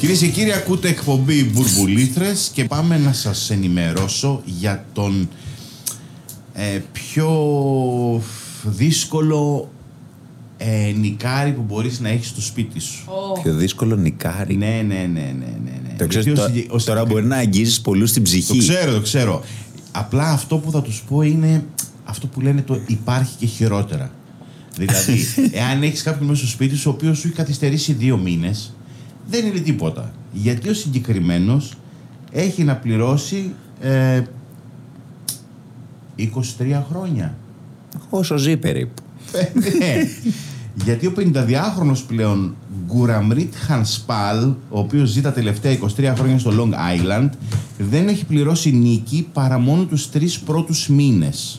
Κυρίες και κύριοι, ακούτε εκπομπή Μπουρμπουλήθρες και πάμε να σας ενημερώσω για τον πιο δύσκολο νικάρι που μπορείς να έχεις στο σπίτι σου. Πιο δύσκολο νικάρι. Ναι. Το ξέρεις, τώρα μπορεί να αγγίζεις πολλούς στην ψυχή. Το ξέρω. Απλά αυτό που θα τους πω είναι αυτό που λένε το υπάρχει και χειρότερα. Δηλαδή, εάν έχεις κάποιον μέσα στο σπίτι σου ο οποίος σου έχει καθυστερήσει 2 μήνες, δεν είναι τίποτα. Γιατί ο συγκεκριμένος έχει να πληρώσει 23 χρόνια. Όσο ζει περίπου. Ναι. Γιατί ο 52χρονος πλέον Γκουραμρίτ Χανσπάλ, ο οποίος ζει τα τελευταία 23 χρόνια στο Long Island, δεν έχει πληρώσει νίκη παρά μόνο τους 3 πρώτους μήνες.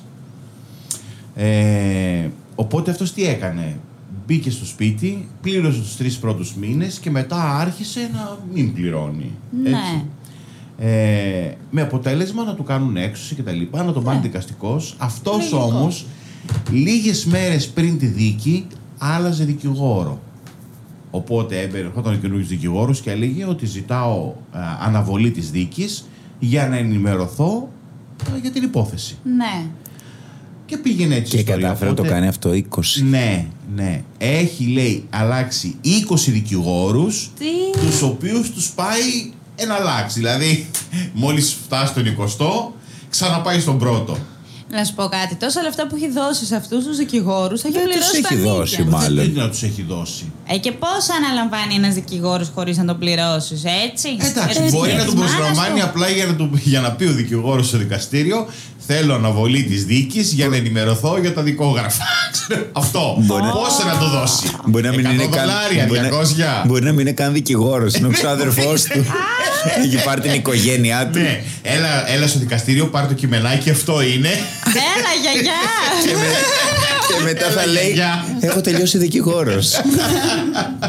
Οπότε αυτός τι έκανε? Μπήκε στο σπίτι, πλήρωσε τους 3 πρώτους μήνες και μετά άρχισε να μην πληρώνει. Ναι. Έτσι. Με αποτέλεσμα να του κάνουν έξωση και τα λοιπά, να τον πάνε δικαστικός. Αυτός όμως, λίγες μέρες πριν τη δίκη, άλλαζε δικηγόρο. Οπότε έρχονταν ο καινούργιος δικηγόρος και έλεγε ότι ζητάω αναβολή της δίκης για να ενημερωθώ για την υπόθεση. Ναι. Και πήγαινε έτσι. Και κατάφερε να το κάνει αυτό 20. Ναι. Έχει, λέει, αλλάξει 20 δικηγόρους, τους οποίους τους πάει ένα αλλάξει. Δηλαδή, μόλις φτάσει στον 20ο, ξαναπάει στον πρώτο. Να σου πω κάτι, τόσα λεφτά που έχει δώσει σε αυτούς τους δικηγόρους θα έχει πληρώσει τα έχει δώσει, νίκια. μάλλον. Δεν να τους έχει δώσει. Και πώς αναλαμβάνει ένας δικηγόρος χωρίς να τον πληρώσεις, έτσι? Εντάξει, μπορεί να τον προσλαμβάνει απλά για να πει ο δικηγόρος στο δικαστήριο: θέλω αναβολή της δίκης για να ενημερωθώ για τα δικόγραφα. Αυτό. Πόσα να το δώσει? Μπορεί να μην είναι $200. Μπορεί να μην είναι καν δικηγόρος. Είναι ο ξάδερφός του. Έχει πάρει την οικογένειά του. Ναι, έλα στο δικαστήριο, πάρει το κειμενάκι, αυτό είναι. Έλα, γιαγιά! Και μετά θα λέει: έχω τελειώσει δικηγόρος.